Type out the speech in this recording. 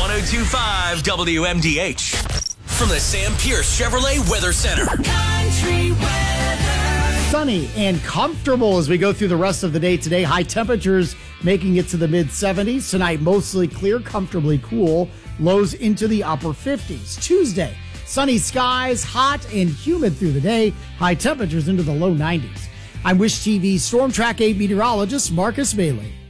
1025 WMDH. From the Sam Pierce Chevrolet Weather Center. Country weather. Sunny and comfortable as we go through the rest of the day today. High temperatures making it to the mid-70s. Tonight, mostly clear, comfortably cool. Lows into the upper 50s. Tuesday, sunny skies, hot and humid through the day. High temperatures into the low 90s. I'm Wish TV Storm Track 8 meteorologist Marcus Bailey.